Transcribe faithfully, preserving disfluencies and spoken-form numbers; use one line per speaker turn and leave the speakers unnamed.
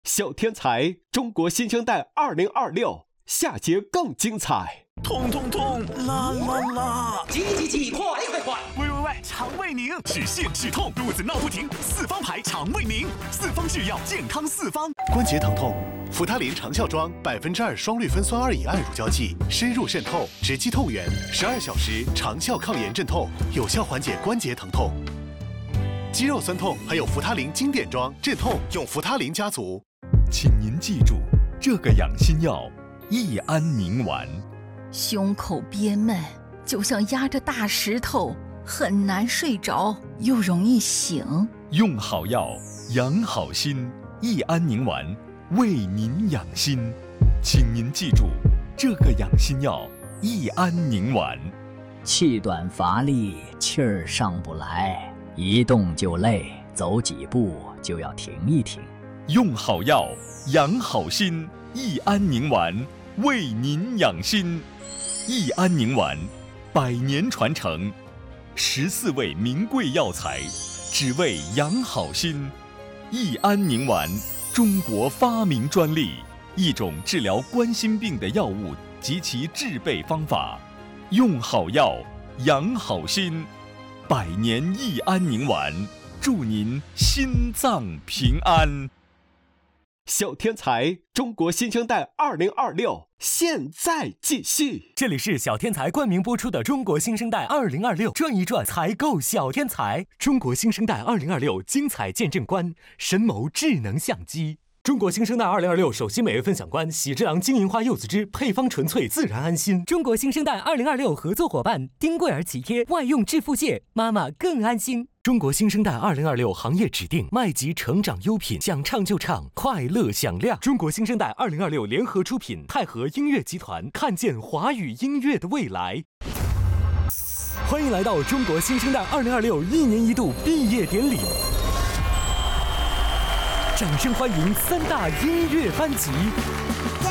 小天才，中国新生代二零二六，下节更精彩。
痛痛痛，啦啦啦！
急急急，快快快！
喂喂喂，肠胃宁止泻止痛，肚子闹不停，四方牌肠胃宁，四方是药，健康四方。
关节疼痛，扶他林长效庄百分之二双氯芬酸二乙胺乳胶剂，深入渗透，直击痛源，十二小时长效抗炎镇痛，有效缓解关节疼痛。肌肉酸痛还有扶他林经典装镇痛，用扶他林家族。
请您记住这个养心药：益安宁丸。
胸口憋闷，就像压着大石头，很难睡着，又容易醒。
用好药，养好心。益安宁丸为您养心，请您记住这个养心药：益安宁丸。
气短乏力，气儿上不来，一动就累，走几步就要停一停。
用好药，养好心。益安宁丸为您养心。益安宁丸，百年传承，十四味名贵药材，只为养好心。益安宁丸，中国发明专利，一种治疗冠心病的药物及其制备方法。用好药，养好心。百年益安宁丸，祝您心脏平安。
小天才，中国新生代二零二六，现在继续。
这里是小天才冠名播出的《中国新生代二零二六》，转一转才够小天才。中国新生代二零二六精彩见证官，神谋智能相机。中国新生代二零二六首席美味分享官喜之郎金银花柚子汁，配方纯粹，自然安心。中国新生代二零二六合作伙伴丁贵儿企贴外用致富蟹，妈妈更安心。中国新生代二零二六行业指定麦吉成长优品，想唱就唱，快乐响亮。中国新生代二零二六联合出品，泰禾音乐集团，看见华语音乐的未来。欢迎来到中国新生代二零二六一年一度毕业典礼。掌声欢迎三大音乐班级。